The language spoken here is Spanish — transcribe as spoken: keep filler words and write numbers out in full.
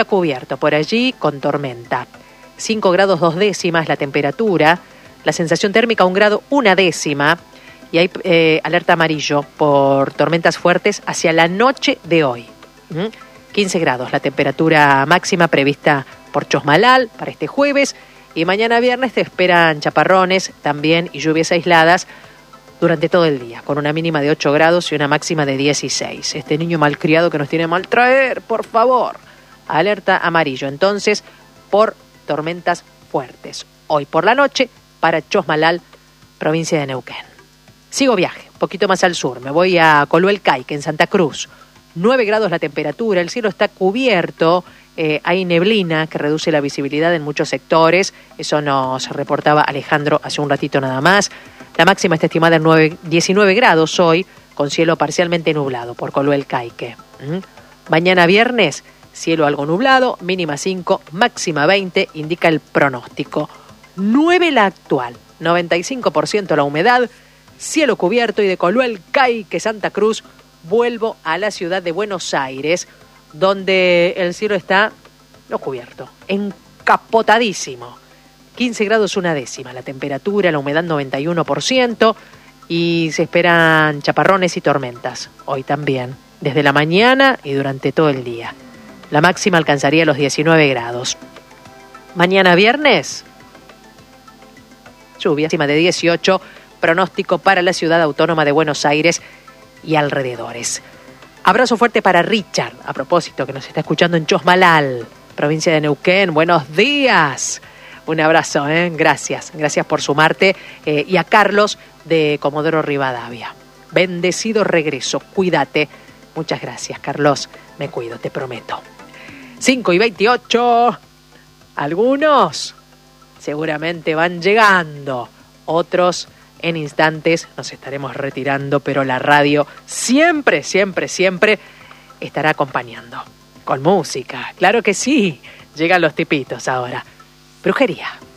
Está cubierto por allí con tormenta. cinco grados dos décimas la temperatura, la sensación térmica un grado una décima y hay eh, alerta amarillo por tormentas fuertes hacia la noche de hoy. ¿Mm? quince grados la temperatura máxima prevista por Chosmalal para este jueves y mañana viernes te esperan chaparrones también y lluvias aisladas durante todo el día, con una mínima de ocho grados y una máxima de dieciséis. Este niño malcriado que nos tiene mal traer, por favor. Alerta amarillo, entonces, por tormentas fuertes. Hoy por la noche, para Chosmalal, provincia de Neuquén. Sigo viaje, un poquito más al sur. Me voy a Coluel Caique, en Santa Cruz. nueve grados la temperatura, el cielo está cubierto. Eh, hay neblina que reduce la visibilidad en muchos sectores. Eso nos reportaba Alejandro hace un ratito nada más. La máxima está estimada en nueve, diecinueve grados hoy, con cielo parcialmente nublado por Coluel Caique. ¿Mm? Mañana viernes, cielo algo nublado, mínima cinco, máxima veinte, indica el pronóstico. nueve la actual, noventa y cinco por ciento la humedad, cielo cubierto y de Coluel Caique, Santa Cruz, vuelvo a la ciudad de Buenos Aires, donde el cielo está no cubierto, encapotadísimo. quince grados una décima, la temperatura, la humedad noventa y uno por ciento y se esperan chaparrones y tormentas, hoy también, desde la mañana y durante todo el día. La máxima alcanzaría los diecinueve grados. Mañana viernes, lluvia, máxima de dieciocho, pronóstico para la ciudad autónoma de Buenos Aires y alrededores. Abrazo fuerte para Richard, a propósito, que nos está escuchando en Chosmalal, provincia de Neuquén. Buenos días. Un abrazo, ¿eh? Gracias. Gracias por sumarte. Eh, y a Carlos de Comodoro Rivadavia. Bendecido regreso. Cuídate. Muchas gracias, Carlos. Me cuido, te prometo. cinco y veintiocho. Algunos seguramente van llegando. Otros en instantes nos estaremos retirando, pero la radio siempre, siempre, siempre estará acompañando. Con música, claro que sí. Llegan los tipitos ahora. Brujería.